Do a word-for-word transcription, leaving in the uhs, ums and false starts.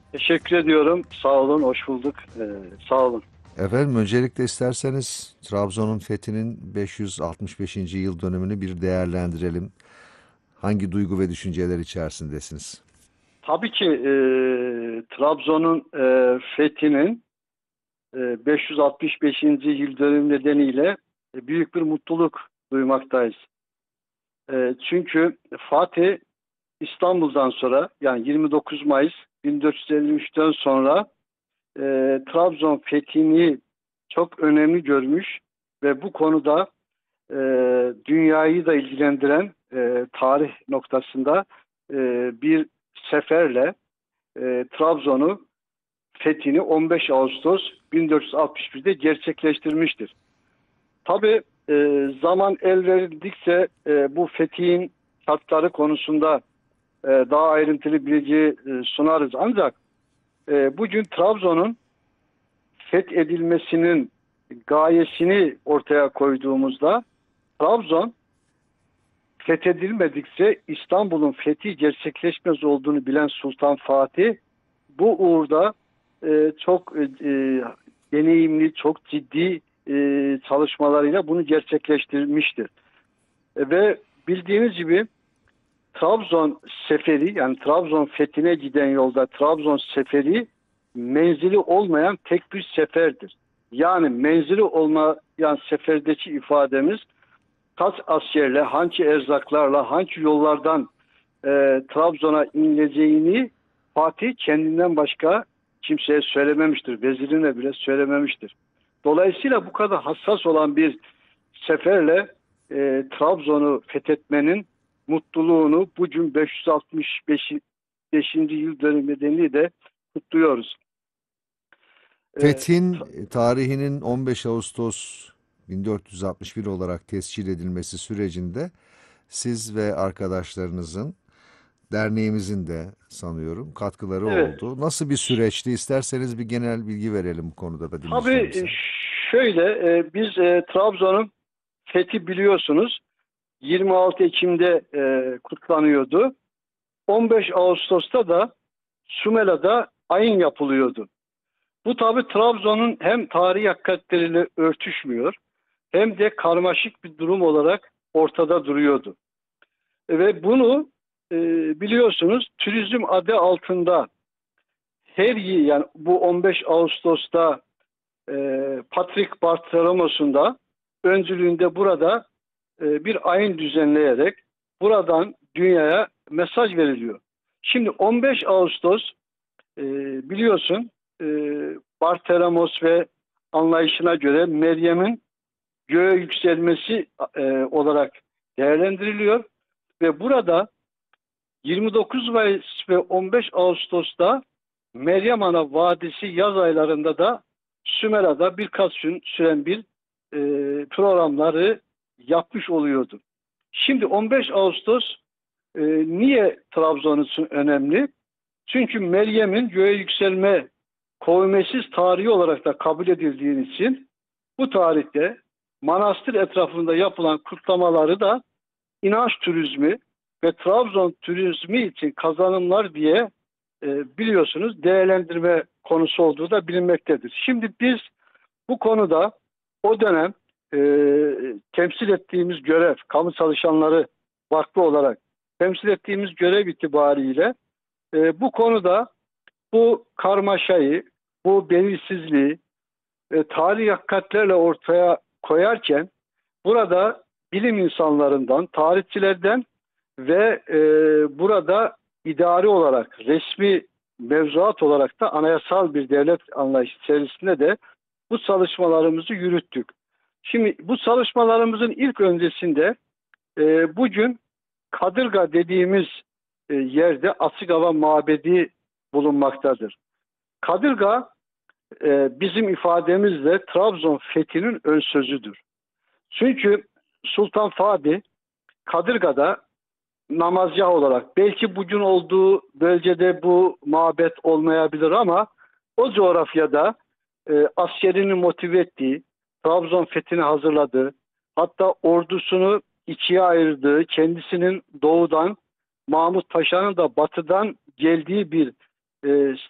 Teşekkür ediyorum. Sağ olun, hoş bulduk. Ee, sağ olun. Efendim öncelikle isterseniz Trabzon'un fethinin beş yüz altmış beşinci yıl dönümünü bir değerlendirelim. Hangi duygu ve düşünceler içerisindesiniz? Tabii ki e, Trabzon'un e, fethinin e, beş yüz altmış beşinci yıl dönümü nedeniyle e, büyük bir mutluluk duymaktayız. E, çünkü Fatih İstanbul'dan sonra yani yirmi dokuz Mayıs bin dört yüz elli üçten sonra e, Trabzon fethini çok önemli görmüş ve bu konuda e, dünyayı da ilgilendiren e, tarih noktasında e, bir seferle e, Trabzon'u fethini on beş Ağustos bin dört yüz altmış birde gerçekleştirmiştir. Tabi e, zaman el verildikçe e, bu fethin şartları konusunda e, daha ayrıntılı bilgi e, sunarız. Ancak e, bugün Trabzon'un fethedilmesinin gayesini ortaya koyduğumuzda Trabzon fethedilmedikçe İstanbul'un fethi gerçekleşmez olduğunu bilen Sultan Fatih bu uğurda e, çok e, e, deneyimli, çok ciddi e, çalışmalarıyla bunu gerçekleştirmiştir. E, ve bildiğiniz gibi Trabzon seferi yani Trabzon fethine giden yolda Trabzon seferi menzili olmayan tek bir seferdir. Yani menzili olmayan seferdeki ifademiz kaç askerle, hangi erzaklarla, hangi yollardan e, Trabzon'a inileceğini Fatih kendinden başka kimseye söylememiştir. Vezirine bile söylememiştir. Dolayısıyla bu kadar hassas olan bir seferle e, Trabzon'u fethetmenin mutluluğunu bugün beş yüz altmış beşinci yıl dönümü nedeniyle de kutluyoruz. E, Fethin e, tarihinin on beş Ağustos bin dört yüz altmış bir olarak tescil edilmesi sürecinde siz ve arkadaşlarınızın, derneğimizin de sanıyorum katkıları evet, oldu. Nasıl bir süreçti? İsterseniz bir genel bilgi verelim bu konuda da tabii dinleyicilerimize. şöyle e, biz e, Trabzon'un fethi biliyorsunuz yirmi altı Ekim'de e, kutlanıyordu. on beş Ağustos'ta da Sümela'da ayin yapılıyordu. Bu tabi Trabzon'un hem tarihi hakikatleriyle örtüşmüyor hem de karmaşık bir durum olarak ortada duruyordu. Ve bunu e, biliyorsunuz turizm adı altında her yıl yani bu on beş Ağustos'ta e, Patrick Bartholomew'sun da öncülüğünde burada e, bir ayin düzenleyerek buradan dünyaya mesaj veriliyor. Şimdi on beş Ağustos e, biliyorsun e, Bartolomos ve anlayışına göre Meryem'in göğe yükselmesi e, olarak değerlendiriliyor ve burada yirmi dokuz Mayıs ve on beş Ağustos'ta Meryem Ana Vadisi yaz aylarında da Sümera'da birkaç gün süren bir e, programları yapmış oluyordu. Şimdi on beş Ağustos e, niye Trabzon için önemli? Çünkü Meryem'in göğe yükselme kovmesiz tarihi olarak da kabul edildiği için bu tarihte manastır etrafında yapılan kutlamaları da inanç turizmi ve Trabzon turizmi için kazanımlar diye e, biliyorsunuz değerlendirme konusu olduğu da bilinmektedir. Şimdi biz bu konuda o dönem e, temsil ettiğimiz görev, kamu çalışanları farklı olarak temsil ettiğimiz görev itibariyle e, bu konuda bu karmaşayı, bu belirsizliği e, tarihi hakikatlerle ortaya koyarken burada bilim insanlarından, tarihçilerden ve e, burada idari olarak, resmi mevzuat olarak da anayasal bir devlet anlayışı içerisinde de bu çalışmalarımızı yürüttük. Şimdi bu çalışmalarımızın ilk öncesinde e, bugün Kadırga dediğimiz e, yerde Açık Hava Mabedi bulunmaktadır. Kadırga e, bizim ifademizle Trabzon fethinin ön sözüdür. Çünkü Sultan Fatih Kadırga'da namazgah olarak belki bugün olduğu bölgede bu mabet olmayabilir ama o coğrafyada e, askerini motive ettiği, Trabzon fethini hazırladığı, hatta ordusunu ikiye ayırdığı, kendisinin doğudan, Mahmut Paşa'nın da batıdan geldiği bir e,